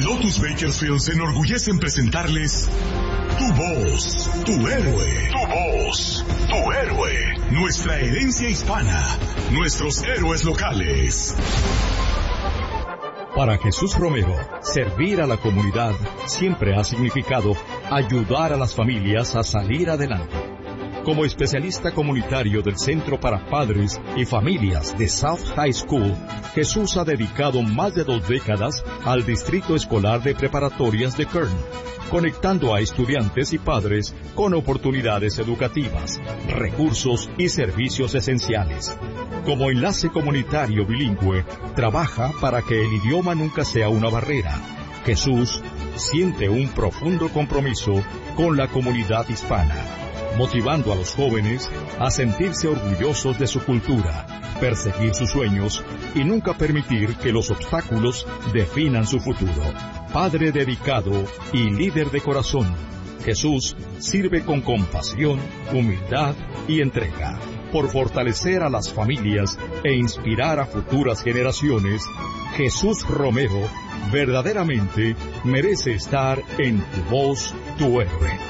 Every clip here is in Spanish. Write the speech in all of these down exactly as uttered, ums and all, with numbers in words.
Lotus Bakersfield se enorgullece en presentarles Tu Voz, Tu Héroe. Tu Voz, Tu Héroe. Nuestra herencia hispana. Nuestros héroes locales. Para Jesús Romero, servir a la comunidad siempre ha significado ayudar a las familias a salir adelante. Como especialista comunitario del Centro para Padres y Familias de South High School, Jesús ha dedicado más de dos décadas al Distrito Escolar de Preparatorias de Kern, conectando a estudiantes y padres con oportunidades educativas, recursos y servicios esenciales. Como enlace comunitario bilingüe, trabaja para que el idioma nunca sea una barrera. Jesús siente un profundo compromiso con la comunidad hispana, motivando a los jóvenes a sentirse orgullosos de su cultura, perseguir sus sueños y nunca permitir que los obstáculos definan su futuro. Padre dedicado y líder de corazón, Jesús sirve con compasión, humildad y entrega. Por fortalecer a las familias e inspirar a futuras generaciones, Jesús Romero verdaderamente merece estar en Tu Voz, Tu Héroe.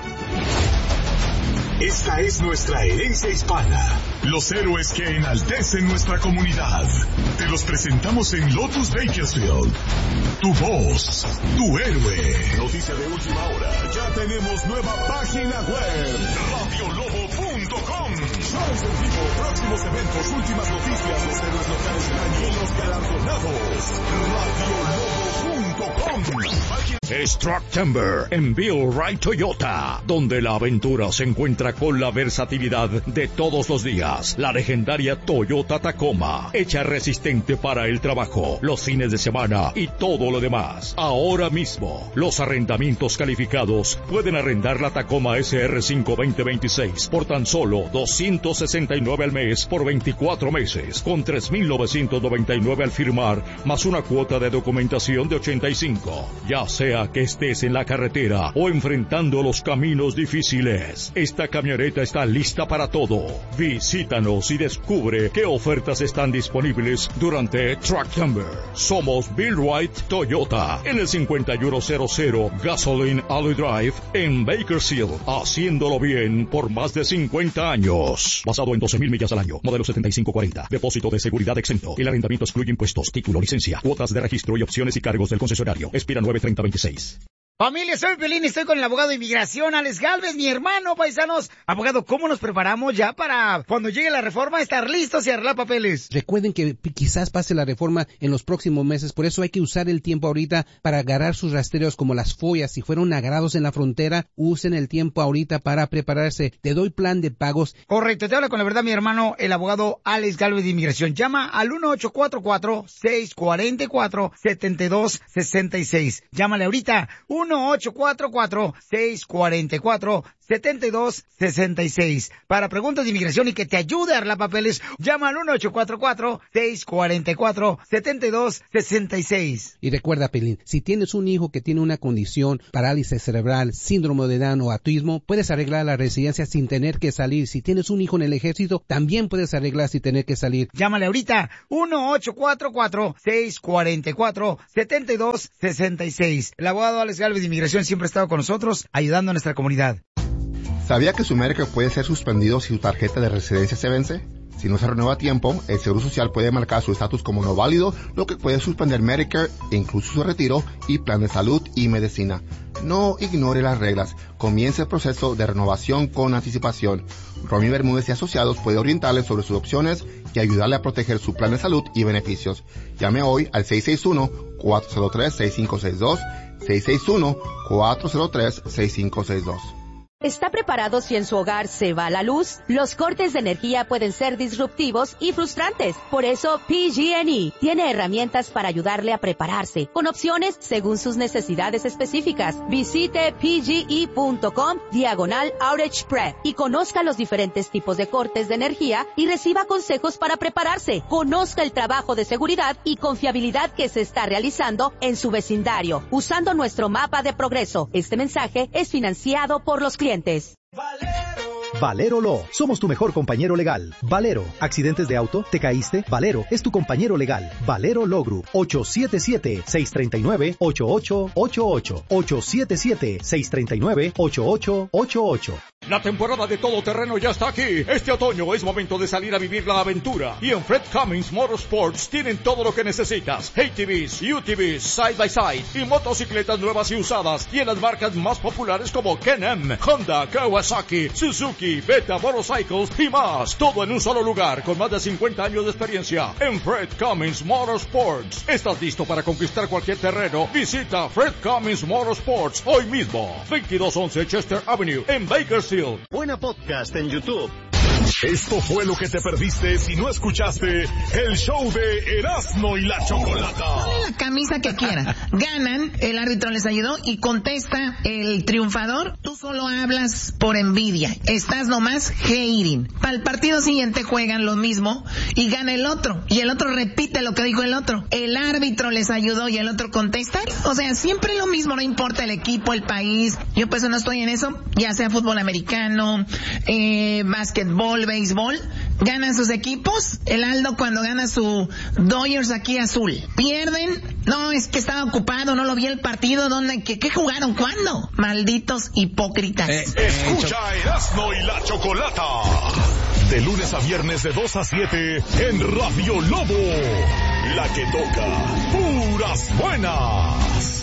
Esta es nuestra herencia hispana. Los héroes que enaltecen nuestra comunidad. Te los presentamos en Lotus Bakersfield. Tu Voz, Tu Héroe. Noticia de última hora. Ya tenemos nueva página web. radio lobo punto com. Shows en vivo, próximos eventos, últimas noticias, los héroes locales del año y los galardonados. radio lobo punto com. Es Trucktember en Bill Wright Toyota, donde la aventura se encuentra con la versatilidad de todos los días. La legendaria Toyota Tacoma, hecha resistente para el trabajo, los fines de semana y todo lo demás. Ahora mismo, los arrendamientos calificados pueden arrendar la Tacoma S R cinco veinte veintiséis por tan solo doscientos sesenta y nueve al mes por veinticuatro meses, con tres mil novecientos noventa y nueve al firmar, más una cuota de documentación de ochenta y cinco. Ya sea que estés en la carretera o enfrentando los caminos difíciles, esta camioneta está lista para todo. Visítanos y descubre qué ofertas están disponibles durante Trucktember. Somos Bill Wright Toyota en el cincuenta y uno cero cero Gasoline Alley Drive en Bakersfield, haciéndolo bien por más de cincuenta años. Basado en doce mil millas al año, modelo setenta y cinco cuarenta, depósito de seguridad exento. El arrendamiento excluye impuestos, título, licencia, cuotas de registro y opciones y cargos del concesionario. Expira nueve treinta veintiséis. Familia, soy Pelín, estoy con el abogado de inmigración, Alex Gálvez, mi hermano, paisanos. Abogado, ¿cómo nos preparamos ya para cuando llegue la reforma estar listos y arreglar papeles? Recuerden que quizás pase la reforma en los próximos meses, por eso hay que usar el tiempo ahorita para agarrar sus rastreos como las follas. Si fueron agarrados en la frontera, usen el tiempo ahorita para prepararse. Te doy plan de pagos. Correcto, te habla con la verdad, mi hermano, el abogado Alex Gálvez de inmigración. Llama al uno ocho cuatro cuatro, seis cuatro cuatro, siete dos seis seis. Llámale ahorita, uno ocho cuatro cuatro, seis cuatro cuatro, siete dos seis seis. Para preguntas de inmigración y que te ayude a arreglar papeles, llama al uno ocho cuatro cuatro, seis cuatro cuatro, siete dos seis seis. Y recuerda, Pelín, si tienes un hijo que tiene una condición, parálisis cerebral, síndrome de Down o autismo, puedes arreglar la residencia sin tener que salir. Si tienes un hijo en el ejército, también puedes arreglar sin tener que salir. Llámale ahorita, uno ocho cuatro cuatro, seis cuatro cuatro, siete dos seis seis. El abogado Alex Gálvez de inmigración siempre ha estado con nosotros, ayudando a nuestra comunidad. ¿Sabía que su Medicare puede ser suspendido si su tarjeta de residencia se vence? Si no se renueva a tiempo, el Seguro Social puede marcar su estatus como no válido, lo que puede suspender Medicare, incluso su retiro y plan de salud y medicina. No ignore las reglas. Comience el proceso de renovación con anticipación. Romy Bermúdez y Asociados puede orientarle sobre sus opciones y ayudarle a proteger su plan de salud y beneficios. Llame hoy al seis seis uno, cuatro cero tres, seis cinco seis dos, seis seis uno, cuatro cero tres, seis cinco seis dos. ¿Está preparado si en su hogar se va la luz? Los cortes de energía pueden ser disruptivos y frustrantes. Por eso, P G and E tiene herramientas para ayudarle a prepararse, con opciones según sus necesidades específicas. Visite pge.com diagonal outage prep y conozca los diferentes tipos de cortes de energía y reciba consejos para prepararse. Conozca el trabajo de seguridad y confiabilidad que se está realizando en su vecindario, usando nuestro mapa de progreso. Este mensaje es financiado por los clientes. Valero Law. Somos tu mejor compañero legal. Valero. ¿Accidentes de auto? ¿Te caíste? Valero es tu compañero legal. Valero Law Group. ocho siete siete, seis tres nueve, ocho ocho ocho ocho. ocho siete siete, seis tres nueve, ocho ocho ocho ocho. La temporada de todoterreno ya está aquí. Este otoño es momento de salir a vivir la aventura. Y en Fred Cummins Motorsports tienen todo lo que necesitas. A T Vs, U T Vs, Side by Side y motocicletas nuevas y usadas. Y en las marcas más populares como Can-Am, Honda, Kawasaki, Suzuki, Beta Motorcycles y más. Todo en un solo lugar con más de cincuenta años de experiencia. En Fred Cummins Motorsports. ¿Estás listo para conquistar cualquier terreno? Visita Fred Cummins Motorsports hoy mismo. veintidós once Chester Avenue en Bakersfield. Buena podcast en YouTube. Esto fue lo que te perdiste si no escuchaste el show de Erasmo y la Chocolata. Ponen la camisa que quieran. Ganan, el árbitro les ayudó y contesta el triunfador. Tú solo hablas por envidia. Estás nomás hating. Para el partido siguiente juegan lo mismo y gana el otro. Y el otro repite lo que dijo el otro. El árbitro les ayudó y el otro contesta. O sea, siempre lo mismo, no importa el equipo, el país. Yo pues no estoy en eso, ya sea fútbol americano, eh, básquetbol, béisbol, ganan sus equipos. El Aldo cuando gana su Dodgers aquí azul, pierden, no, es que estaba ocupado, no lo vi el partido, ¿dónde, qué, qué jugaron, cuándo? Malditos hipócritas. Eh, Escucha eh, Erasmo y la Chocolata de lunes a viernes de dos a siete en Radio Lobo, la que toca puras buenas.